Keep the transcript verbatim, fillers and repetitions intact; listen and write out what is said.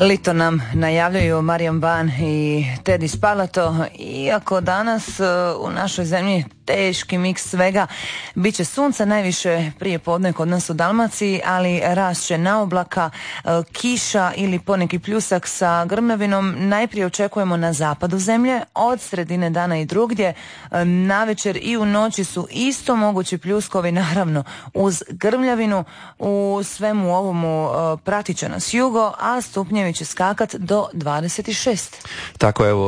Lito nam najavljuju Marijan Ban i Teddy Spalato, iako danas u našoj zemlji teški miks svega. Biće sunca najviše prije podne kod nas u Dalmaciji, ali rast će na oblaka, kiša ili poneki pljusak sa grmljavinom. Najprije očekujemo na zapadu zemlje, od sredine dana i drugdje. Navečer i u noći su isto mogući pljuskovi, naravno uz grmljavinu. U svemu ovomu pratit će nas jugo, a stupnjevi će skakat do dvadeset šest. Tako, evo